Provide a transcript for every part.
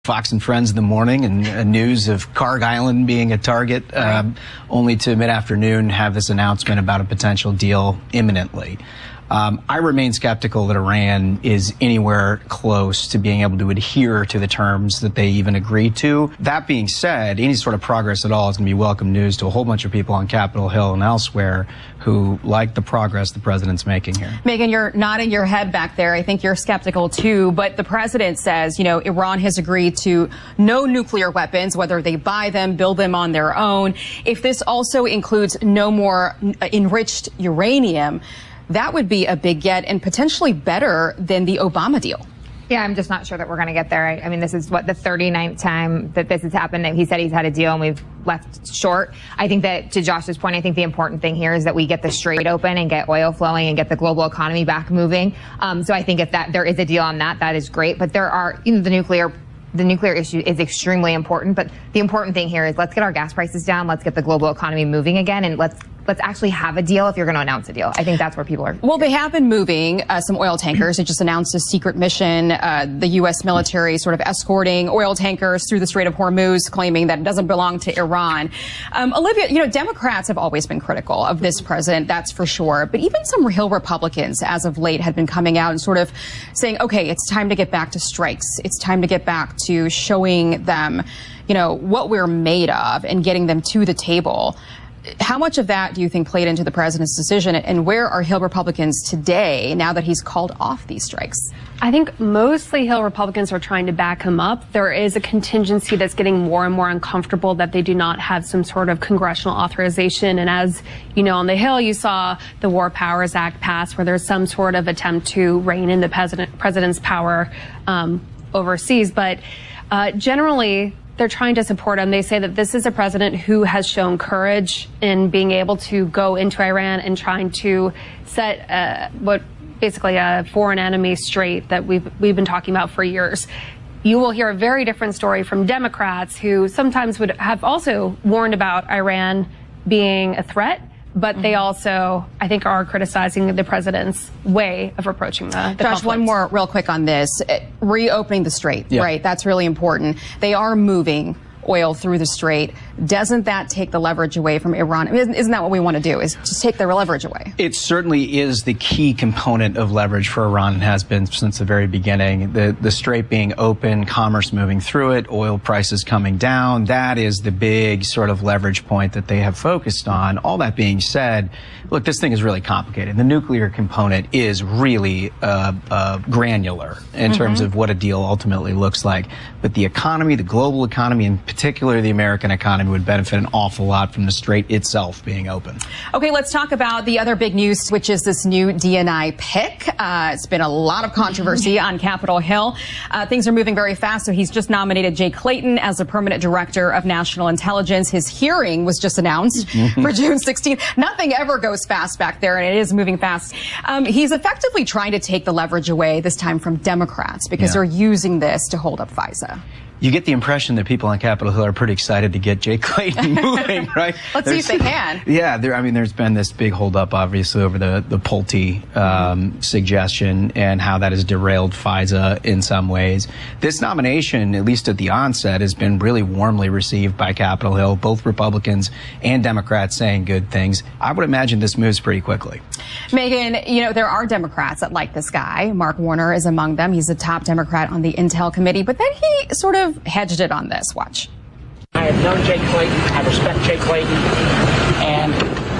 Fox and Friends in the morning and news of Carg Island being a target, only to mid-afternoon have this announcement about a potential deal imminently. I remain skeptical that Iran is anywhere close to being able to adhere to the terms that they even agreed to. That being said, any sort of progress at all is going to be welcome news to a whole bunch of people on Capitol Hill and elsewhere who like the progress the president's making here. Megan, you're nodding your head back there. I think you're skeptical too, but the president says, you know, Iran has agreed to no nuclear weapons, whether they buy them, build them on their own. If this also includes no more enriched uranium, that would be a big get and potentially better than the Obama deal. Yeah, I'm just not sure that we're going to get there. I mean, this is, what, the 39th time that this has happened. He said he's had a deal and we've left short. I think that, to Josh's point, I think the important thing here is that we get the Strait open and get oil flowing and get the global economy back moving. So I think if that there is a deal on that, that is great. But there are, you know, the nuclear issue is extremely important. But the important thing here is let's get our gas prices down. Let's get the global economy moving again. And let's actually have a deal if you're going to announce a deal. I think that's where people are. Well, they have been moving some oil tankers. They just announced a secret mission, the U.S. military sort of escorting oil tankers through the Strait of Hormuz, claiming that it doesn't belong to Iran. Olivia, you know, Democrats have always been critical of this president, that's for sure. But even some Hill Republicans, as of late, have been coming out and sort of saying, okay, it's time to get back to strikes. It's time to get back to showing them, you know, what we're made of and getting them to the table. How much of that do you think played into the president's decision, and where are Hill Republicans today now that he's called off these strikes? I think mostly Hill Republicans are trying to back him up. There is a contingency that's getting more and more uncomfortable that they do not have some sort of congressional authorization. And as you know, on the Hill, you saw the War Powers Act pass, where there's some sort of attempt to rein in the president's power overseas. But generally, they're trying to support him. They say that this is a president who has shown courage in being able to go into Iran and trying to set what basically a foreign enemy straight that we've been talking about for years. You will hear a very different story from Democrats who sometimes would have also warned about Iran being a threat, but they also, I think, are criticizing the president's way of approaching the Josh, conflict. one more real quick on this. Reopening the Strait, right? That's really important. They are moving oil through the Strait. Doesn't that take the leverage away from Iran? I mean, isn't that what we want to do, is just take their leverage away? It certainly is the key component of leverage for Iran and has been since the very beginning. The Strait being open, commerce moving through it, oil prices coming down, that is the big sort of leverage point that they have focused on. All that being said, look, this thing is really complicated. The nuclear component is really granular in terms of what a deal ultimately looks like. But the economy, the global economy, in particular the American economy, would benefit an awful lot from the Strait itself being open. Okay, let's talk about the other big news, which is this new DNI pick. It's been a lot of controversy on Capitol Hill. Things are moving very fast, so he's just nominated Jay Clayton as the permanent director of national intelligence. His hearing was just announced for June 16th. Nothing ever goes fast back there, and it is moving fast. He's effectively trying to take the leverage away, this time from Democrats, because they're using this to hold up FISA. You get the impression that people on Capitol Hill are pretty excited to get Jay Clayton moving, right? Let's see if they can. Yeah, I mean, there's been this big holdup, obviously, over the Pulte suggestion and how that has derailed FISA in some ways. This nomination, at least at the onset, has been really warmly received by Capitol Hill, both Republicans and Democrats saying good things. I would imagine this moves pretty quickly. Megan, you know, there are Democrats that like this guy. Mark Warner is among them. He's a top Democrat on the Intel Committee, but then he sort of hedged it on this. Watch. I have known Jay Clayton. I respect Jay Clayton. And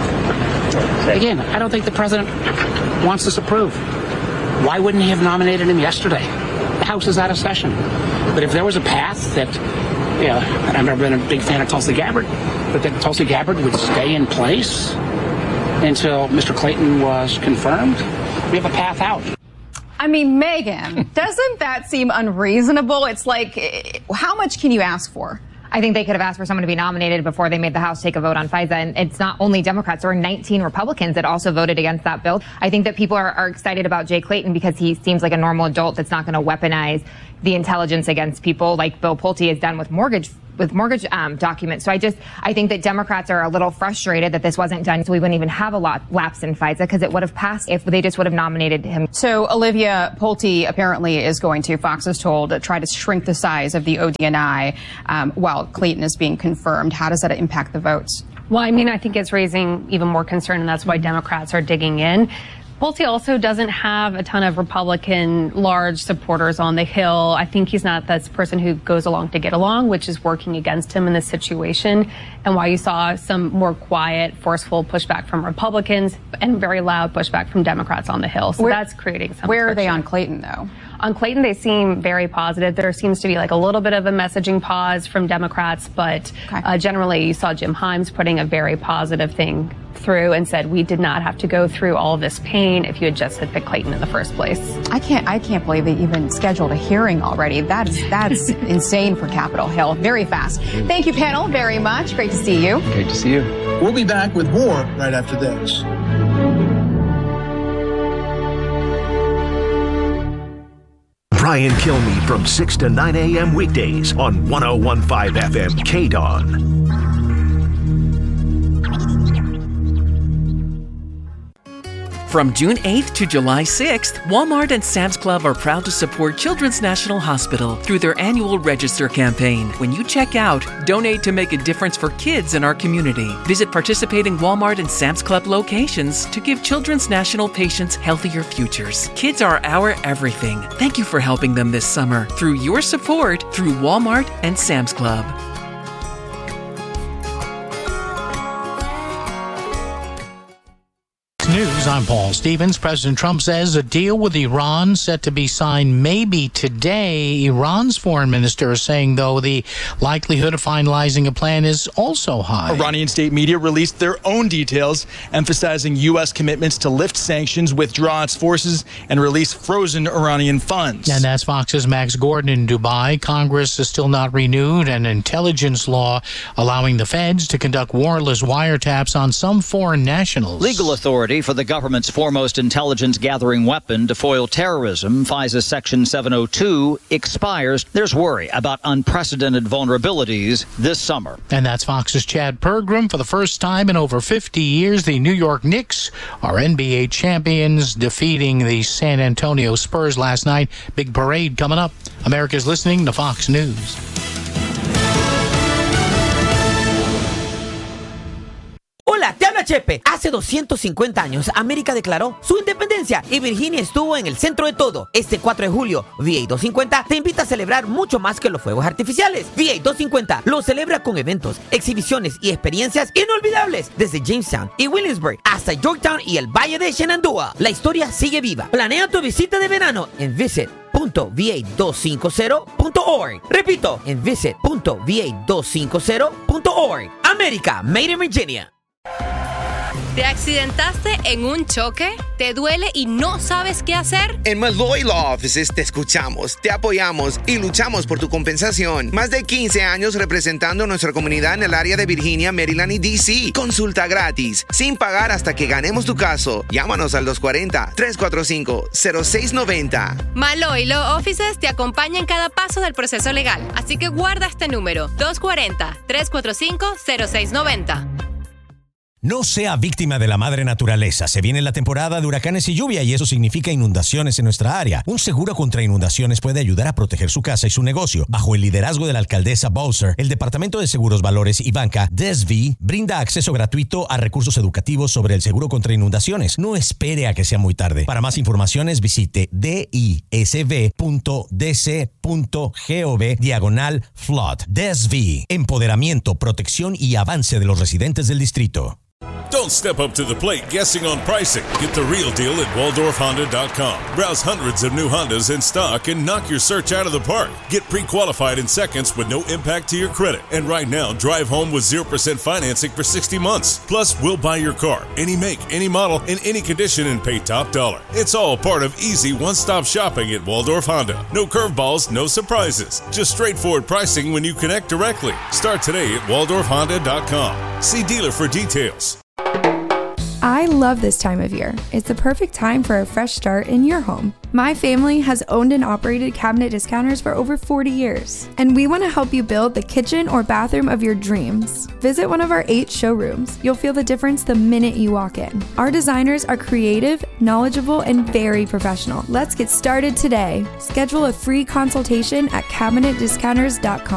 again, I don't think the president wants this approved. Why wouldn't he have nominated him yesterday? The House is out of session. But if there was a path that, you know, I've never been a big fan of Tulsi Gabbard, but that Tulsi Gabbard would stay in place until Mr. Clayton was confirmed, we have a path out. I mean, Megan, doesn't that seem unreasonable? It's like, how much can you ask for? I think they could have asked for someone to be nominated before they made the House take a vote on FISA. And it's not only Democrats. There were 19 Republicans that also voted against that bill. I think that people are excited about Jay Clayton because he seems like a normal adult that's not going to weaponize the intelligence against people like Bill Pulte has done with mortgage documents. So I think that Democrats are a little frustrated that this wasn't done, so we wouldn't even have a lapse in FISA, because it would have passed if they just would have nominated him. So Olivia, Pulte apparently is going to, Fox is told, try to shrink the size of the ODNI while Clayton is being confirmed. How does that impact the votes? Well, I mean, I think it's raising even more concern, and that's why Democrats are digging in. Pulte also doesn't have a ton of Republican large supporters on the Hill. I think he's not this person who goes along to get along, which is working against him in this situation, and why you saw some more quiet, forceful pushback from Republicans and very loud pushback from Democrats on the Hill. So that's creating some Where friction. are they on Clayton, though? On Clayton, they seem very positive. There seems to be like a little bit of a messaging pause from Democrats, but generally you saw Jim Himes putting a very positive thing through and said we did not have to go through all of this pain if you had just had picked Clayton in the first place. I can't believe they even scheduled a hearing already. That's insane for Capitol Hill. Very fast. Thank you, panel, very much. Great to see you. Great to see you. We'll be back with more right after this. Brian Kilmeade from 6 to 9 a.m. weekdays on 101.5 FM KDON. From June 8th to July 6th, Walmart and Sam's Club are proud to support Children's National Hospital through their annual Register campaign. When you check out, donate to make a difference for kids in our community. Visit participating Walmart and Sam's Club locations to give Children's National patients healthier futures. Kids are our everything. Thank you for helping them this summer through your support through Walmart and Sam's Club. News, I'm Paul Stevens. President Trump says a deal with Iran set to be signed maybe today. Iran's foreign minister is saying, though, the likelihood of finalizing a plan is also high. Iranian state media released their own details, emphasizing U.S. commitments to lift sanctions, withdraw its forces, and release frozen Iranian funds. And that's Fox's Max Gordon in Dubai. Congress is still not renewed an intelligence law allowing the feds to conduct warrantless wiretaps on some foreign nationals. Legal authority for the government's foremost intelligence-gathering weapon to foil terrorism, FISA Section 702, expires. There's worry about unprecedented vulnerabilities this summer. And that's Fox's Chad Pergram. For the first time in over 50 years, the New York Knicks are NBA champions, defeating the San Antonio Spurs last night. Big parade coming up. America's listening to Fox News. Hola, te habla Chepe. Hace 250 años, América declaró su independencia y Virginia estuvo en el centro de todo. Este 4 de julio, VA 250 te invita a celebrar mucho más que los fuegos artificiales. VA 250 lo celebra con eventos, exhibiciones y experiencias inolvidables desde Jamestown y Williamsburg hasta Yorktown y el Valle de Shenandoah. La historia sigue viva. Planea tu visita de verano en visit.va250.org. Repito, en visit.va250.org. América, Made in Virginia. ¿Te accidentaste en un choque? ¿Te duele y no sabes qué hacer? En Malloy Law Offices te escuchamos, te apoyamos y luchamos por tu compensación. Más de 15 años representando a nuestra comunidad en el área de Virginia, Maryland y D.C. Consulta gratis, sin pagar hasta que ganemos tu caso. Llámanos al 240-345-0690. Malloy Law Offices te acompaña en cada paso del proceso legal. Así que guarda este número, 240-345-0690. No sea víctima de la madre naturaleza. Se viene la temporada de huracanes y lluvia y eso significa inundaciones en nuestra área. Un seguro contra inundaciones puede ayudar a proteger su casa y su negocio. Bajo el liderazgo de la alcaldesa Bowser, el Departamento de Seguros, Valores y Banca, DSV, brinda acceso gratuito a recursos educativos sobre el seguro contra inundaciones. No espere a que sea muy tarde. Para más informaciones, visite disb.dc.gov/flood. DSV, empoderamiento, protección y avance de los residentes del distrito. Don't step up to the plate guessing on pricing. Get the real deal at WaldorfHonda.com. Browse hundreds of new Hondas in stock and knock your search out of the park. Get pre-qualified in seconds with no impact to your credit. And right now, drive home with 0% financing for 60 months. Plus, we'll buy your car, any make, any model, in any condition and pay top dollar. It's all part of easy one-stop shopping at Waldorf Honda. No curveballs, no surprises. Just straightforward pricing when you connect directly. Start today at WaldorfHonda.com. See dealer for details. I love this time of year. It's the perfect time for a fresh start in your home. My family has owned and operated Cabinet Discounters for over 40 years, and we want to help you build the kitchen or bathroom of your dreams. Visit one of our 8 showrooms. You'll feel the difference the minute you walk in. Our designers are creative, knowledgeable, and very professional. Let's get started today. Schedule a free consultation at CabinetDiscounters.com.